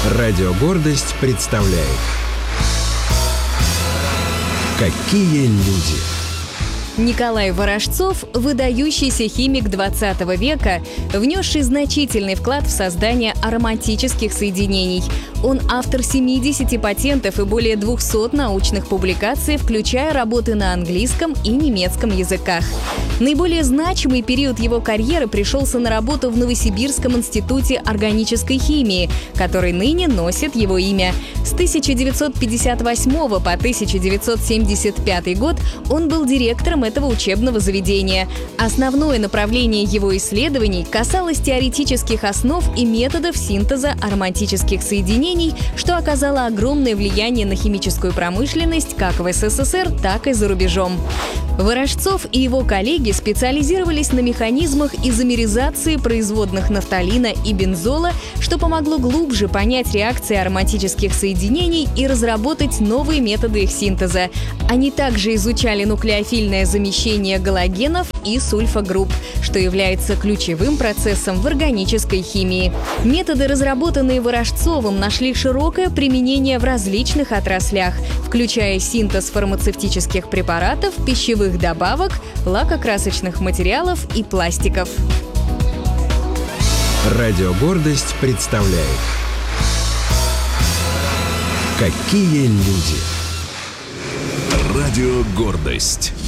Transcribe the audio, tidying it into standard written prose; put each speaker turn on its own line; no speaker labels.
Радио «Гордость» представляет «Какие люди».
Николай Ворожцов – выдающийся химик 20 века, внесший значительный вклад в создание ароматических соединений. Он автор 70 патентов и более 200 научных публикаций, включая работы на английском и немецком языках. Наиболее значимый период его карьеры пришелся на работу в Новосибирском институте органической химии, который ныне носит его имя. С 1958 по 1975 год он был директором этого учебного заведения. Основное направление его исследований касалось теоретических основ и методов синтеза ароматических соединений, что оказало огромное влияние на химическую промышленность как в СССР, так и за рубежом. Ворожцов и его коллеги специализировались на механизмах изомеризации производных нафталина и бензола, что помогло глубже понять реакции ароматических соединений и разработать новые методы их синтеза. Они также изучали нуклеофильное замещение галогенов и сульфогрупп, что является ключевым процессом в органической химии. Методы, разработанные Ворожцовым, нашли широкое применение в различных отраслях, включая синтез фармацевтических препаратов, пищевых добавок, лакокрасочных материалов и пластиков.
Радио «Гордость» представляет «Какие люди».
Радио «Гордость».